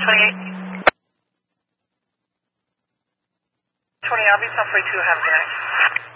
28. 20, I'll be South 42, have a good night.